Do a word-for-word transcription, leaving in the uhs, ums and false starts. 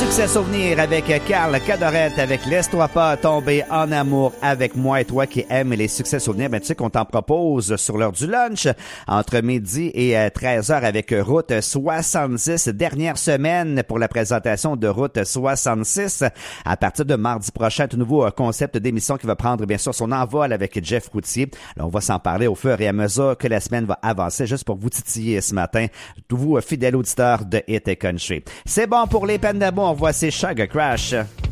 Succès souvenir avec Carl Cadorette avec Laisse-toi pas tomber en amour avec moi. Et toi qui aimes les succès souvenirs, ben tu sais qu'on t'en propose sur l'heure du lunch entre midi et treize heures avec Route soixante-six. Dernière semaine pour la présentation de Route soixante-six. À partir de mardi prochain, tout nouveau concept d'émission qui va prendre bien sûr son envol avec Jeff Routier. Alors, on va s'en parler au fur et à mesure que la semaine va avancer, juste pour vous titiller ce matin, tous vous fidèles auditeurs de Hit Country. C'est bon pour les peines d'amour. Voici Sugar Crash.